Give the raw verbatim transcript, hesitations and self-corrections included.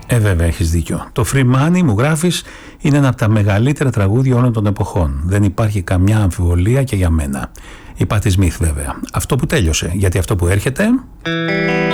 Ε, βέβαια, έχεις δίκιο. Το Free Money, μου γράφεις, είναι ένα από τα μεγαλύτερα τραγούδια όλων των εποχών. Δεν υπάρχει καμιά αμφιβολία και για μένα. Η Patti Smith, βέβαια. Αυτό που τέλειωσε, γιατί αυτό που έρχεται...